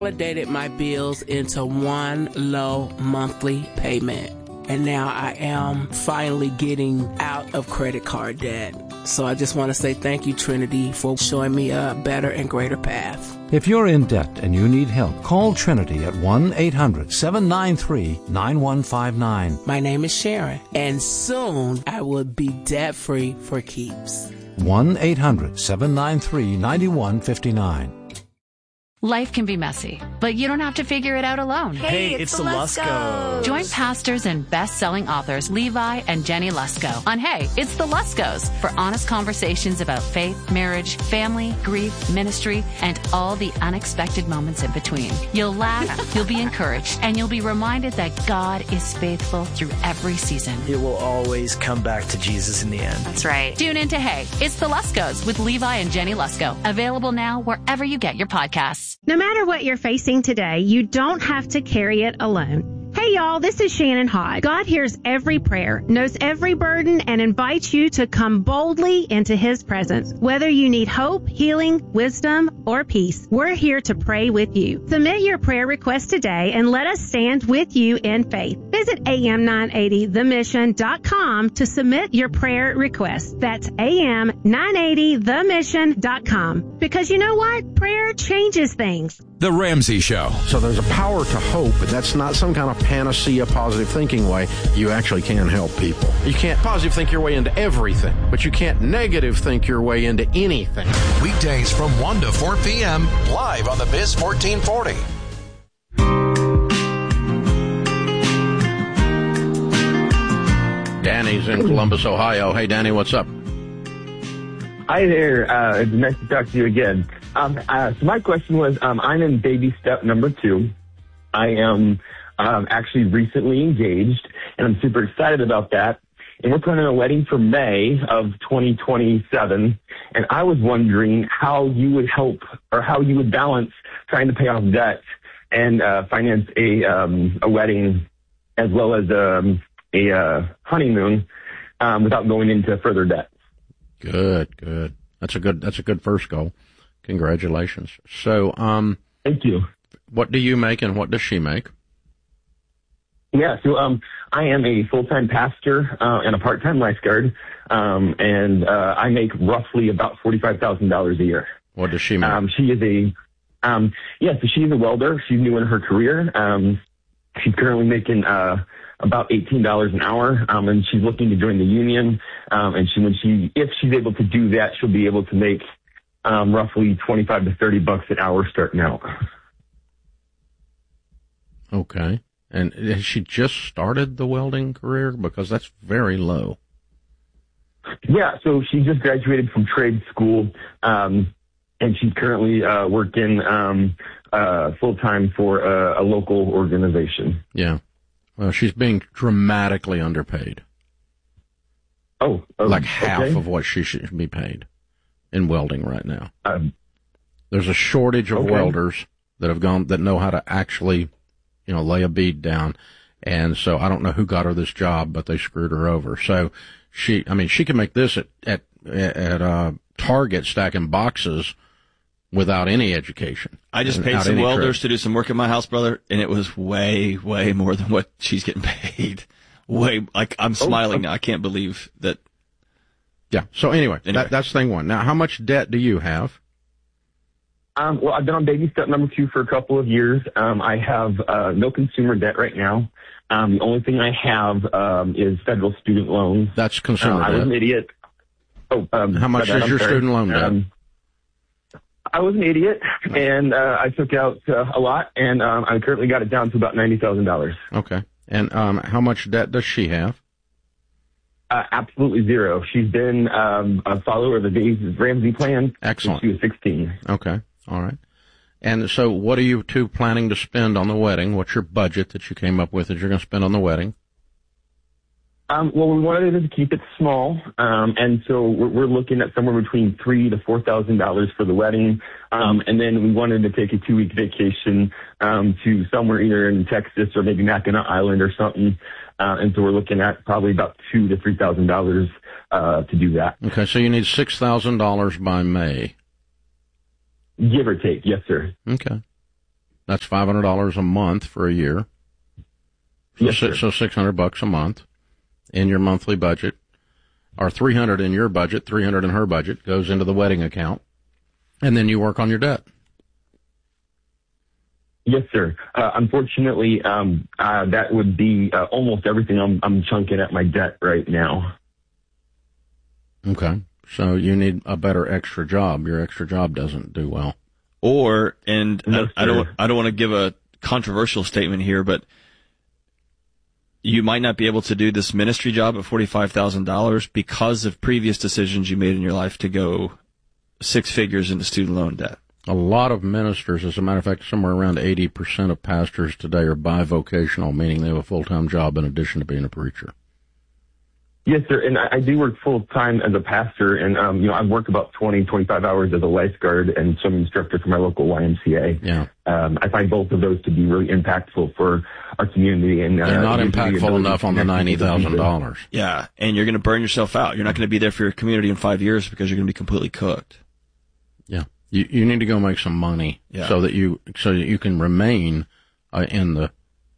Consolidated my bills into one low monthly payment. And now I am finally getting out of credit card debt. So I just want to say thank you, Trinity, for showing me a better and greater path. If you're in debt and you need help, call Trinity at 1-800-793-9159. My name is Sharon, and soon I will be debt-free for keeps. 1-800-793-9159. Life can be messy, but you don't have to figure it out alone. Hey, it's the Luskos. Join pastors and best-selling authors Levi and Jenny Lusko on Hey, It's the Luskos for honest conversations about faith, marriage, family, grief, ministry, and all the unexpected moments in between. You'll laugh, you'll be encouraged, and you'll be reminded that God is faithful through every season. It will always come back to Jesus in the end. That's right. Tune in to Hey, It's the Luskos with Levi and Jenny Lusko. Available now wherever you get your podcasts. No matter what you're facing today, you don't have to carry it alone. Hey y'all, this is Shannon Hodge. God hears every prayer, knows every burden, and invites you to come boldly into His presence. Whether you need hope, healing, wisdom, or peace, we're here to pray with you. Submit your prayer request today and let us stand with you in faith. Visit am980themission.com to submit your prayer request. That's am980themission.com. Because you know what? Prayer changes things. The Ramsey Show. So there's a power to hope, and that's not some kind of panacea positive thinking way. You actually can help people. You can't positive think your way into everything, but you can't negative think your way into anything. Weekdays from 1 to 4 p.m. live on the Biz 1440. Danny's in Columbus, Ohio. Hey, Danny, what's up? Hi there. It's nice to talk to you again. So my question was, I'm in baby step number 2. I am actually recently engaged, and I'm super excited about that. And we're planning a wedding for May of 2027. And I was wondering how you would help or how you would balance trying to pay off debt and finance a wedding as well as a honeymoon without going into further debt. Good. That's a good first goal. Congratulations. So, thank you. What do you make and what does she make? Yeah, so I am a full-time pastor and a part-time lifeguard, and I make roughly about $45,000 a year. What does she make? She is so she's a welder. She's new in her career. She's currently making about $18 an hour, and she's looking to join the union. And if she's able to do that, she'll be able to make roughly $25 to $30 an hour starting out. Okay. And has she just started the welding career? Because that's very low. Yeah, so she just graduated from trade school, and she's currently working full-time for a local organization. Yeah. Well, she's being dramatically underpaid. Oh, like half of what she should be paid in welding right now. There's a shortage of welders that know how to actually, lay a bead down. And so I don't know who got her this job, but they screwed her over. So she can make this at Target stacking boxes without any education. I just paid some welders to do some work at my house, brother, and it was way, way more than what she's getting paid. I'm smiling now. I can't believe that. Yeah. So anyway. That's thing one. Now, how much debt do you have? Well, I've been on baby step number 2 for a couple of years. I have no consumer debt right now. The only thing I have is federal student loans. That's consumer debt. I was an idiot. How much is your student loan debt? I was an idiot, and I took out a lot, and I currently got it down to about $90,000. Okay. And how much debt does she have? Absolutely zero. She's been a follower of the Dave Ramsey plan. Excellent. Since she was 16. Okay. All right. And so what are you two planning to spend on the wedding? What's your budget that you came up with that you're going to spend on the wedding? Well, we wanted to keep it small, and so we're looking at somewhere between $3,000 to $4,000 for the wedding, and then we wanted to take a 2-week vacation to somewhere either in Texas or maybe Mackinac Island or something, and so we're looking at probably about $2,000 to $3,000 to do that. Okay, so you need $6,000 by May. Give or take, yes, sir. Okay. That's $500 a month for a year. So, Yes, sir. so $600 a month in your monthly budget, or $300 in your budget, $300 in her budget, goes into the wedding account, and then you work on your debt. Yes, sir. Unfortunately, that would be almost everything I'm chunking at my debt right now. Okay. So you need a better extra job. Your extra job doesn't do well. Or, and No, I don't want to give a controversial statement here, but you might not be able to do this ministry job at $45,000 because of previous decisions you made in your life to go 6 figures into student loan debt. A lot of ministers, as a matter of fact, somewhere around 80% of pastors today are bivocational, meaning they have a full-time job in addition to being a preacher. Yes, sir. And I do work full time as a pastor, and I work about 20, 25 hours as a lifeguard and swim instructor for my local YMCA. Yeah. I find both of those to be really impactful for our community. And they're not impactful enough on the $90,000. Yeah, and you're going to burn yourself out. You're not going to be there for your community in 5 years because you're going to be completely cooked. Yeah. You need to go make some money so that you can remain in the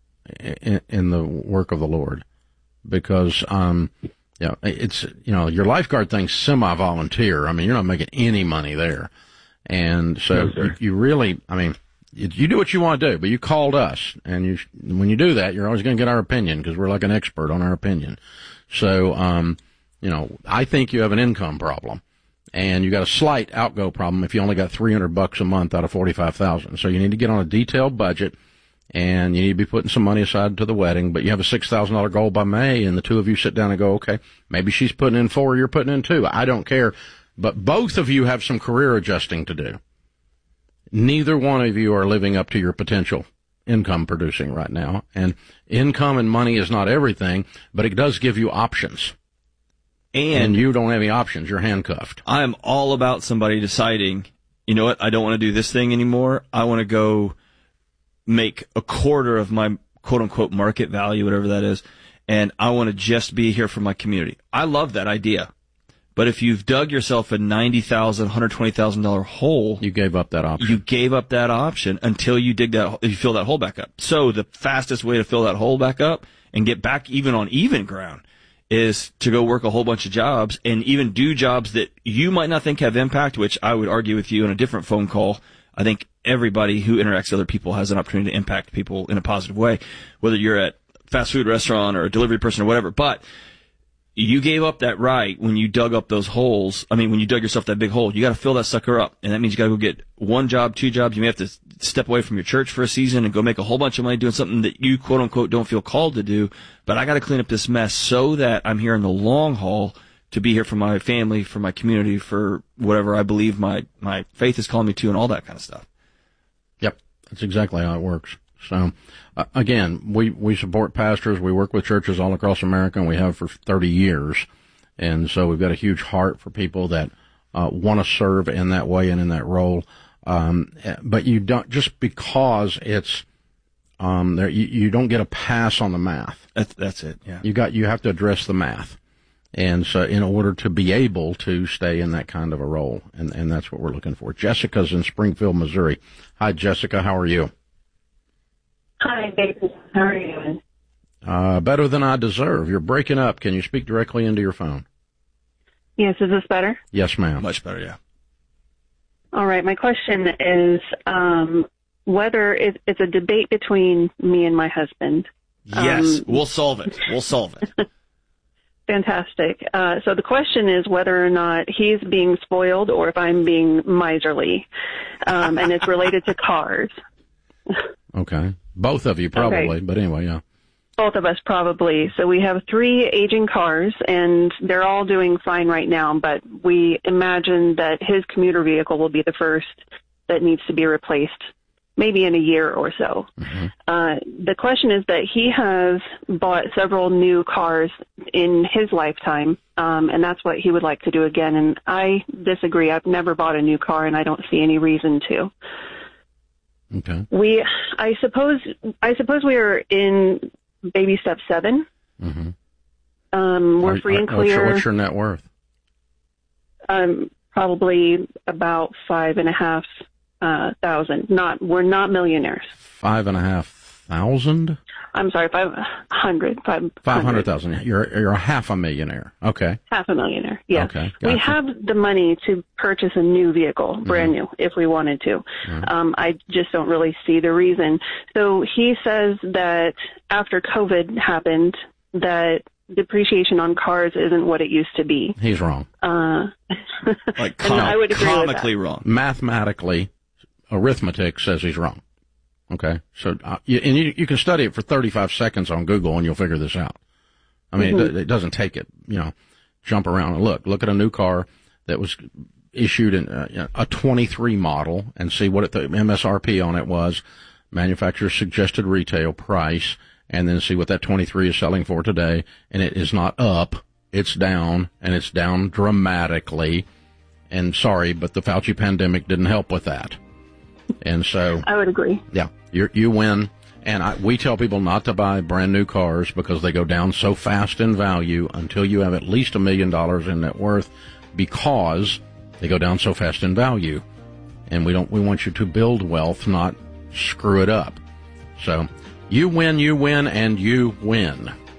work of the Lord, because it's your lifeguard thing's semi-volunteer. I mean, you're not making any money there, and so you really, I mean, you do what you want to do, but you called us, and when you do that, you're always going to get our opinion because we're like an expert on our opinion. So I think you have an income problem. And you got a slight outgo problem if you only got $300 a month out of $45,000. So you need to get on a detailed budget, and you need to be putting some money aside to the wedding. But you have a $6,000 goal by May, and the two of you sit down and go, okay, maybe she's putting in 4, you're putting in 2. I don't care, but both of you have some career adjusting to do. Neither one of you are living up to your potential income producing right now, and income and money is not everything, but it does give you options. And you don't have any options. You're handcuffed. I'm all about somebody deciding, you know what, I don't want to do this thing anymore. I want to go make a quarter of my quote-unquote market value, whatever that is, and I want to just be here for my community. I love that idea. But if you've dug yourself a $90,000, $120,000 hole, you gave up that option. You gave up that option until you you fill that hole back up. So the fastest way to fill that hole back up and get back even on even ground is to go work a whole bunch of jobs and even do jobs that you might not think have impact, which I would argue with you in a different phone call. I think everybody who interacts with other people has an opportunity to impact people in a positive way, whether you're at a fast food restaurant or a delivery person or whatever. But you gave up that right when you dug up those holes. I mean, when you dug yourself that big hole, you got to fill that sucker up. And that means you got to go get 1 job, 2 jobs. You may have to step away from your church for a season and go make a whole bunch of money doing something that you, quote unquote, don't feel called to do. But I got to clean up this mess so that I'm here in the long haul to be here for my family, for my community, for whatever I believe my faith is calling me to and all that kind of stuff. Yep. That's exactly how it works. So, again, we support pastors. We work with churches all across America, and we have for 30 years. And so we've got a huge heart for people that want to serve in that way and in that role. But you don't, just because it's there, you don't get a pass on the math. That's it. Yeah. You have to address the math. And so in order to be able to stay in that kind of a role, and that's what we're looking for. Jessica's in Springfield, Missouri. Hi, Jessica. How are you? Hi, David. How are you doing? Better than I deserve. You're breaking up. Can you speak directly into your phone? Yes, is this better? Yes, ma'am. Much better, yeah. All right, my question is whether it's a debate between me and my husband. Yes, we'll solve it. We'll solve it. Fantastic. So the question is whether or not he's being spoiled or if I'm being miserly, and it's related to cars. Okay. Both of you probably, okay. But anyway, yeah. Both of us probably. So we have 3 aging cars, and they're all doing fine right now, but we imagine that his commuter vehicle will be the first that needs to be replaced, maybe in a year or so. Mm-hmm. The question is that he has bought several new cars in his lifetime, and that's what he would like to do again. And I disagree. I've never bought a new car, and I don't see any reason to. Okay. I suppose we are in baby step 7. Mm-hmm. We're free and clear. What's your net worth? Probably about $5.5 thousand. We're not millionaires. 5,500? I'm sorry, 500. 500,000. You're a half a millionaire. Okay. Half a millionaire. Yeah. Okay. Gotcha. We have the money to purchase a new vehicle, brand new, if we wanted to. I just don't really see the reason. So he says that after COVID happened, that depreciation on cars isn't what it used to be. He's wrong. Like I would agree comically with that. wrong. Mathematically, arithmetic says he's wrong. Okay, so you can study it for 35 seconds on Google and you'll figure this out. I mean, it doesn't take it, jump around and look at a new car that was issued in a 23 model and see what the MSRP on it was, manufacturer's suggested retail price, and then see what that 23 is selling for today. And it is not up, it's down, and it's down dramatically. And sorry, but the Fauci pandemic didn't help with that. And so I would agree. Yeah, you win. And we tell people not to buy brand new cars because they go down so fast in value until you have at least $1 million in net worth, because they go down so fast in value. And we want you to build wealth, not screw it up. So you win, and you win.